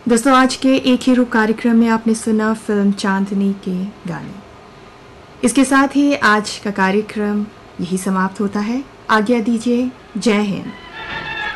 दोस्तों, आज के एक ही रूप कार्यक्रम में आपने सुना फिल्म चांदनी के गाने। इसके साथ ही आज का कार्यक्रम यही समाप्त होता है। आज्ञा दीजिए। जय हिंद।